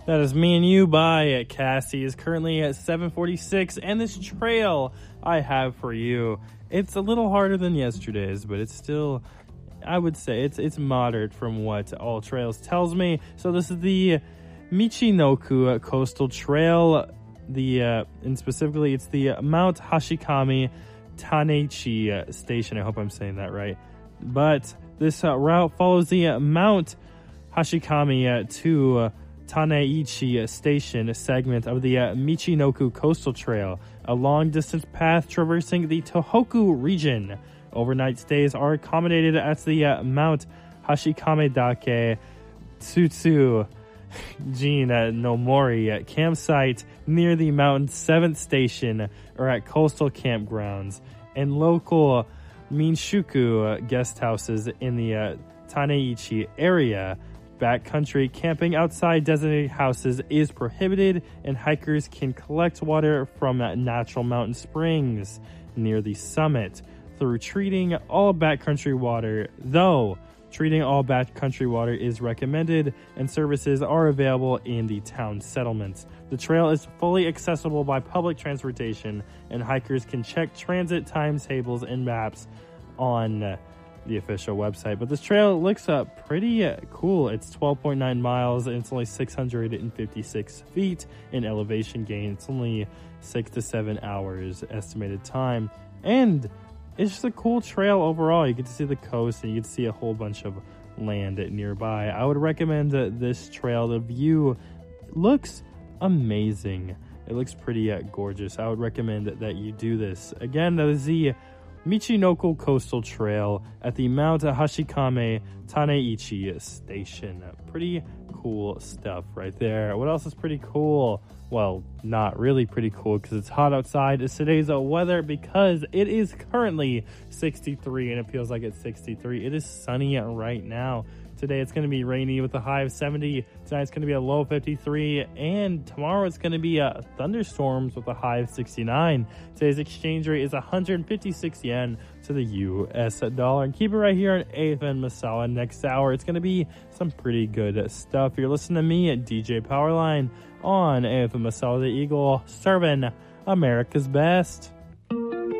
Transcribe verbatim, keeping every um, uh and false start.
That is Me and You by Cassie. Is currently at seven forty-six, and this trail I have for you, it's a little harder than yesterday's, but it's still, I would say, it's it's moderate from what All Trails tells me. So this is the Michinoku Coastal Trail, the uh, and specifically it's the Mount Hashikami Taneichi Station. I hope I'm saying that right. But this uh, route follows the uh, Mount Hashikami uh, to uh, Taneichi Station segment of the uh, Michinoku Coastal Trail, a long-distance path traversing the Tohoku region. Overnight stays are accommodated at the uh, Mount Hashikame Dake Tsutsu Jin Nomori campsite near the mountain's seventh station, or at coastal campgrounds and local Minshuku guest houses in the uh, Taneichi area. Backcountry camping outside designated houses is prohibited, and hikers can collect water from natural mountain springs near the summit through treating all backcountry water, though treating all backcountry water is recommended, and services are available in the town settlements. The trail is fully accessible by public transportation, and hikers can check transit timetables and maps on uh, the official website. But this trail looks uh, pretty uh, cool. It's twelve point nine miles, and it's only six hundred fifty-six feet in elevation gain. It's only six to seven hours estimated time, and it's just a cool trail overall. You get to see the coast, and you get to see a whole bunch of land nearby. I would recommend uh, this trail. The view looks amazing. It looks pretty uh, gorgeous. I would recommend that you do this. Again, that is the Michinoku Coastal Trail at the Mount Hashikame Taneichi Station. Pretty cool stuff right there. What else is pretty cool? Well, not really pretty cool because it's hot outside. It's today's weather, because it is currently sixty-three and it feels like it's sixty-three. It is sunny right now. Today it's going to be rainy with a high of seventy. Tonight it's going to be a low of fifty-three. And tomorrow it's going to be uh, thunderstorms with a high of sixty-nine. Today's exchange rate is one hundred fifty-six yen to the U S dollar. And keep it right here on A F M Masala. Next hour it's going to be some pretty good stuff. You're listening to me at D J Powerline on A F M Masala, the Eagle, serving America's best.